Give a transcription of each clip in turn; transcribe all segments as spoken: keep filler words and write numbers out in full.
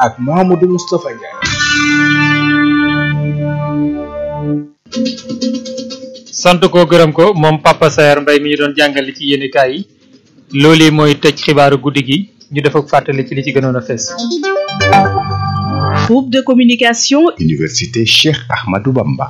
ak Mouhamadou Moustapha Ndiaye. sant ko gërëm ko moom Papa Saer Mbaye mi ñu doon jàngal li ci yéenekaay yi loolu mooy tëj xibaaru guddi gi ñu def ak fàttali ci li ci gënoon a fees. Groupe de communication Université Cheikh Ahmadou Bamba.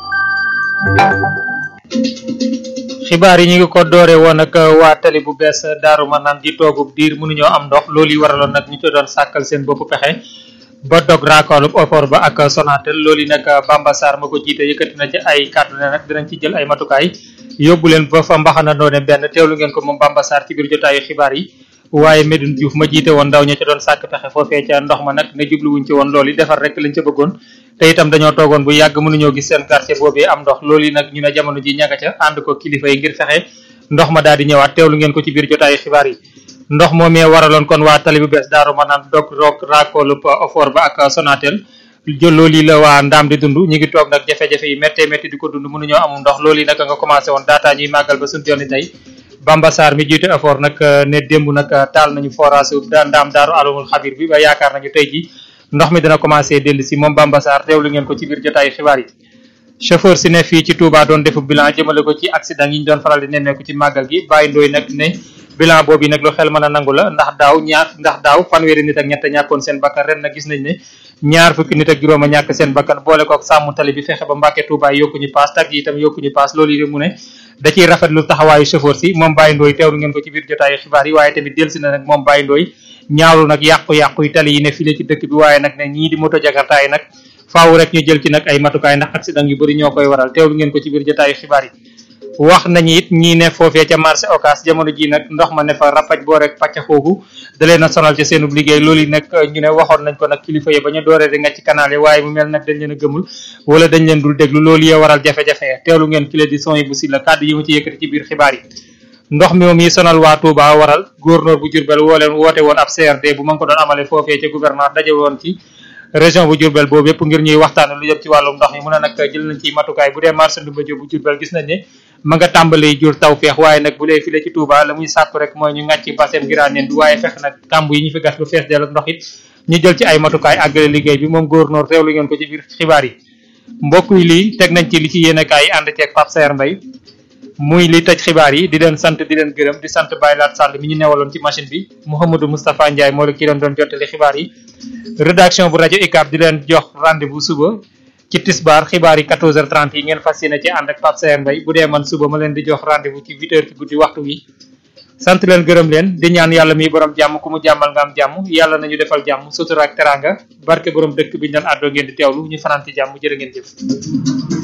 xibaar yi ñu ngi ko doore woon ak waa tali bu bees Daaru Manaan di toogub diir mënuñoo am ndox loolu yi waraloon nag ñu ci doon sàkkal seen bopp pexe ba dog raakoolub offort ba ak Sonatel loolu yi nag Bamba Sarr ma ko jiite yëkkati na ci ay kàddu ne nag dinañ ci jël ay matukaay yóbbu leen ba fa mbaxana doone benn teewlu ngeen ko moom Bamba Sarr ci biir jotaayu xibaar yi waaye Medoune Diouf ma jiite woon ndaw ña ca doon sàkk pexe foofee ca ndox ma nag ne jubluwuñ ci woon loolu yi defar rek lañ ca bëggoon te itam dañoo toogoon bu yàgg mënuñoo gis seen quartier boobee am ndox loolu yi nag ñu ne jamono ji ñanga ca ànd ko kilifa yi ngir fexe ndox ma daal di ñëwaat teewlu ngeen ko ci biir jotaayu xibaar yi ndox moomee waraloon kon waa tali bu bees Daaru Manaan dog roog raakoolub offort ba ak Sonatel jël loolu yi la waa ndaam di dund ñu ngi toog nag jafe-jafe yi méttee métti di ko dund mënuñoo amum ndox loolu yi nag nga commencé woon daataa ñuy màggal ba suñu yoon tey Bamba Sarr mi jiite effort nag ne démb nag taal nañu forage ndaam daaru alamul xabir bi ba yaakaar nañu tey ji ndox mi dina commencé dellu si moom Bamba Sarr teewlu ngeen ko ci biir jotaayu xibaar yi chauffeur si ne fii ci Touba doon defu bilan jëmale ko ci accident yi ñu doon faral di nemmeeku ci màggal gi bàyyi ndooy nag ne bilan boobu nag lu xel mën a nangu la ndax daaw ñaar ndax daaw fanweeri nit ak ñett ñàkkoon seen bakkan ren nag gis nañ ne ñaar fukki nit ak juróom a ñàkk seen bakkan boole kook sàmm tali bi fexe ba Mbàkke Touba yokku ñu paas tag yi itam yokku ñu paas loolu yi mu ne da ciy rafetlu taxawaayu chauffeur si moom Baye Ndoye teewlu ngeen ko ci biir jotaayu xibaar yi waaye tamit delsi na nag moom Baye Ndoye ñaawlu nag yàqu-yàqu yi tali yi ne file ci dëkk bi waaye nag ne ñii di moto jakarta yi nag faaw rek ñu jël ci nag ay matukaay ndax accident yu bëri ñoo koy waral teewlu ngeen ko ci biir jotaayu xibaar yi wax nañu it ñii ne foofee ca marché Ocass jamono ji nag ndox ma ne fa rapaj boo rek pàcc xoogu da leen a sonal ca seenub liggéey loolu yi nag ñu ne waxoon nañ ko nag kilifa yi ba ñu dooree di nga ci canal yi waaye mu mel nag dañ leen a gëmul wala dañ leen dul déglu loolu yee waral jafe-jafe teewlu ngeen ki la di son yi bu si la kàddu yi mu ci yëkkati ci biir xibaar yi ndox mi moom yi sonal waa Touba waral gouverneur bu Diourbel woo leen woote woon ab C R D bu ma ko doon amale foofee ca gouverneur daje woon ci région bu Diourbel boobu yëpp ngir ñuy waxtaane lu jëm ci wàllum ndox mi mu ne nag jël nañ ci matukaay bu dee marché Ndoumbé Diop bu Diourbel gis nañ ne ma nga tàmbalee jur taw feex waaye nag bu dee fii la ci Touba la muy sàkku rek mooy ñu ngàcc basem ngiraaneen bi waaye fex nag kàmb yi ñu fi gas bu fees del ak ndox it ñu jël ci ay matukaay àggale liggéey bi moom gouverneur teewlu ngeen ko ci biir xibaar yi mbokk yi lii teg nañ ci li ci yéenekaay yi ànd ceeg Pape Saer Mbaye muy li tëj xibaar yi di leen sant di leen gërëm di sant Baye Laat Sall mi ñu newaloon ci machine bi Mouhamadou Moustapha Ndiaye moo la ki doon doon jottali xibaar yi rédaction bu rajo U C A B di leen jox rendez-vous suba ci tisbaar xibaar yi quatorze heures trente yi ngeen fas yéene ci ànd ak Pape Saer Mbaye bu dee man suba ma leen di jox rendez-vous ci huit heures ci guddi waxtu wi sant leen gërëm leen di ñaan yàlla mi borom jàmm ku mu jàmmal nga am jàmm yàlla nañu defal jàmm sutura ak teranga barke borom dëkk bi ñu doon àddoo ngeen di teewlu ñu fanaan ci jàmm jërë ngeen jëf